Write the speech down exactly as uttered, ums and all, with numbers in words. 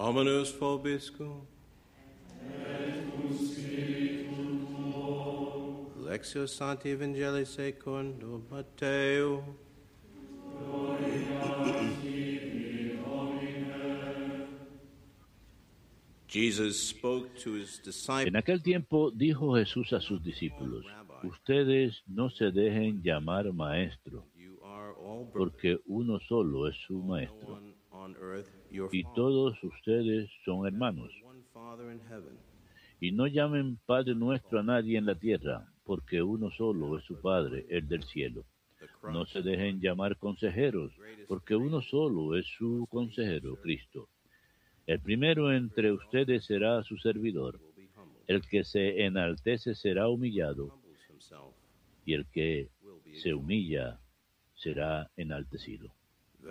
Dominus vobiscum. Lectio Sancti Evangelii secundo Matteo. Jesus spoke to his disciples. En aquel tiempo dijo Jesús a sus discípulos: ustedes no se dejen llamar maestro, porque uno solo es su maestro, y todos ustedes son hermanos. Y no llamen Padre nuestro a nadie en la tierra, porque uno solo es su Padre, el del cielo. No se dejen llamar consejeros, porque uno solo es su consejero, Cristo. El primero entre ustedes será su servidor. El que se enaltece será humillado, y el que se humilla será enaltecido.